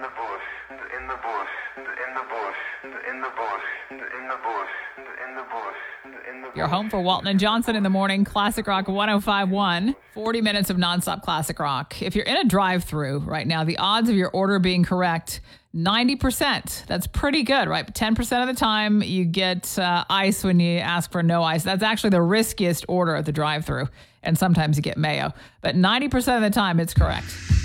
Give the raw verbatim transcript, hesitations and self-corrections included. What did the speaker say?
the bush, in the bush, in the bush, in the bush, in the bush, in the bush, in the bush. You're home for Walton and Johnson in the morning. Classic Rock one oh five point one. forty minutes of nonstop classic rock. If you're in a drive-thru right now, the odds of your order being correct, ninety percent. That's pretty good, right? ten percent of the time you get uh, ice when you ask for no ice. That's actually the riskiest order at the drive-thru. And sometimes you get mayo. But ninety percent of the time it's correct.